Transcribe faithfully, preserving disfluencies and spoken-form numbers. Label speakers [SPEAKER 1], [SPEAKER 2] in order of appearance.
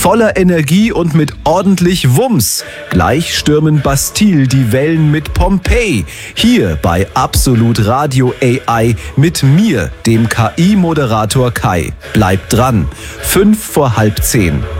[SPEAKER 1] voller Energie und mit ordentlich Wumms. Gleich stürmen Bastille die Wellen mit Pompeii. Hier bei Absolut Radio A I mit mir, dem K I-Moderator Kai. Bleibt dran. Fünf vor halb zehn.